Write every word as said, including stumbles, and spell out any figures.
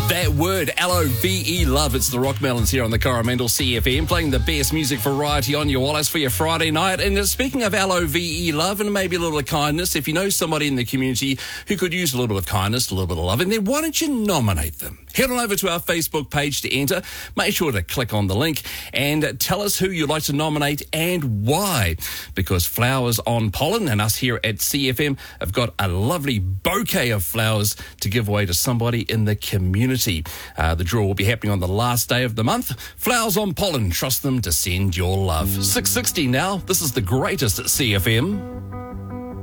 That word, L O V E, love. It's the Rockmelons here on the Coromandel C F M, playing the best music variety on your wallets for your Friday night. And speaking of L O V E, love, and maybe a little of kindness, if you know somebody in the community who could use a little bit of kindness, a little bit of love, and then why don't you nominate them? Head on over to our Facebook page to enter. Make sure to click on the link and tell us who you'd like to nominate and why. Because Flowers on Pollen and us here at C F M have got a lovely bouquet of flowers to give away to somebody in the community. Uh, the draw will be happening on the last day of the month. Flowers on Pollen, trust them to send your love. six sixty now. This is the greatest at C F M.